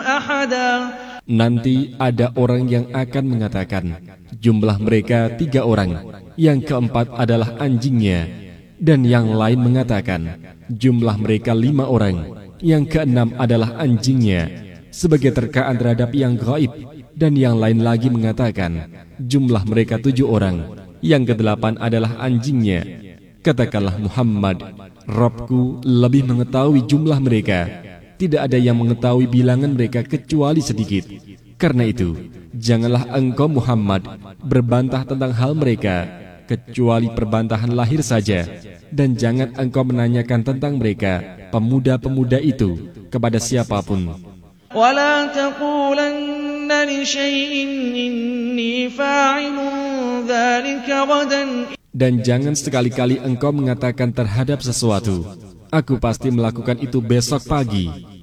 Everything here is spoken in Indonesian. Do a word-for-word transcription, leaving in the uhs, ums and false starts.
أحدا. Nanti ada orang yang akan mengatakan, jumlah mereka tiga orang, yang keempat adalah anjingnya, dan yang lain mengatakan, jumlah mereka lima orang, yang keenam adalah anjingnya, sebagai terkaan terhadap yang gaib, dan yang lain lagi mengatakan, jumlah mereka tujuh orang, yang kedelapan adalah anjingnya. Katakanlah Muhammad, Rabbku lebih mengetahui jumlah mereka. Tidak ada yang mengetahui bilangan mereka kecuali sedikit. Karena itu, janganlah engkau Muhammad berbantah tentang hal mereka, kecuali perbantahan lahir saja. Dan jangan engkau menanyakan tentang mereka, pemuda-pemuda itu, kepada siapapun. ولا تقولن لشيء إني فاعل ذلك غدا. Dan jangan sekali-kali engkau mengatakan terhadap sesuatu, aku pasti melakukan itu besok pagi.